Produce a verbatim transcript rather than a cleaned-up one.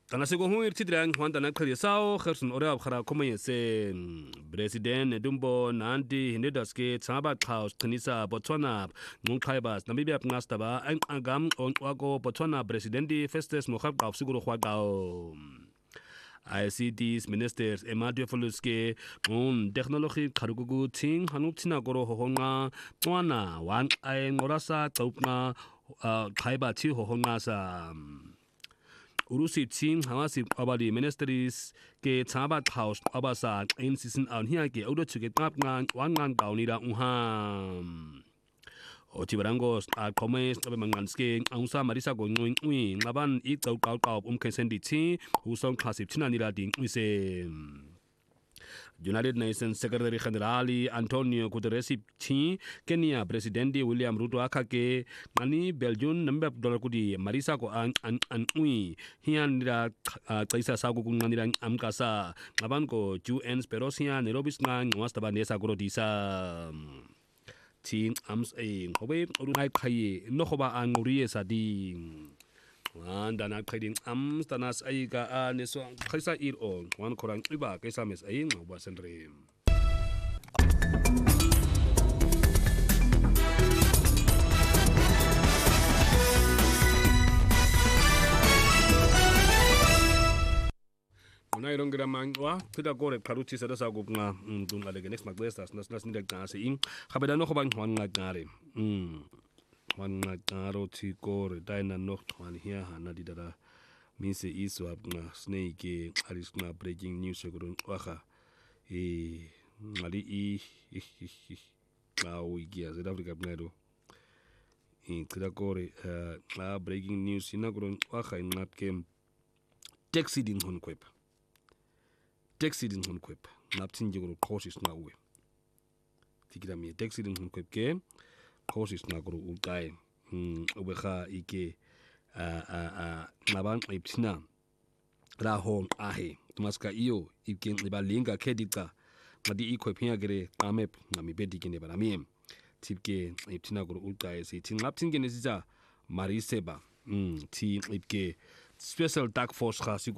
Tana se go hu irti drang hwanda na khali sao khersun ore ab khara khomaye se president Nedumbo Nandi Hindedaske Tsaba Klaus Khnisa Botswana Ngkhaibas Namibia Ngastaba Agam on wago Botswana presidenti Festus Mokhab Qaw siguro khwaqaw I C Ds ministers Emadio Foluske on technology kharugu ting hanutina goro hohonga twana wan ai ngorasa tawpna khaiba thi hohonga sa Urusi Ting Hawasi Abadi Ministries ke Tsaba House Abasa in season on here ke auto to get up ngan wan ngan kaunira uham Otibarangos a comments of Manganske Ansa Marisa go ngwing wi ngaban i taw kaw kaw um kesendi ti hu song classic tinanira ding wi se United Nations Secretary General Antonio Guterres Chi Kenya President William Ruto akake mani Belgium number dollar kudi Marisa ko an an an ui hianira kaisa sagu kunganira amkasa ngaban ko U N Perosia Nairobi ngang wastaba nesa gorodisa Ting ams a hobe urunai khai no khoba an nguriye sadi wan dana khading am tanas ai ga ne so khaisa ir on wan korang iba kaisa mes ai ngoba senre Unai rong gira mangwa pida gore karuchi sada sa gubnga dun alege next magbestas nas nas ndak ta se in khabeda no khoban hwan ngare mm hwan ngaro ti gore daina no hwan hia hana didara mise iso abna snake aris na breaking news gurun waha e ngari i awi gia South Africa bnado in pida gore la breaking news ina gurun waha in nat kem taxi din hon kwep taxi din hon kwep naptin jigoro courses na uwe tikira mi taxi din hon kwep ke courses na goro ugai mm uwe kha ike a a a naban iptina ra hon ahe tumaska iyo ike liba linga kedika ngadi iko pia gere amep ngami bedikine bara mi tipke iptina goro ugai se tin naptin gene sisa mariseba mm ti ipke special task force kha